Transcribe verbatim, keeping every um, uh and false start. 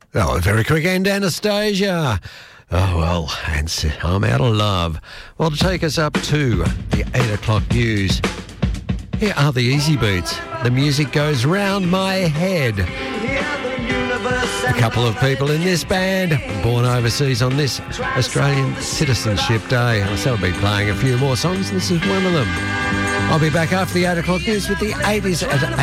Oh, a very quick end, Anastasia. Oh, well, and I'm out of love. Well, to take us up to the eight o'clock news, here are the Easy Beats. The music goes round my head. A couple of people in this band born overseas on this Australian Citizenship Day. So I'll be playing a few more songs. This is one of them. I'll be back after the eight o'clock news with the eighties at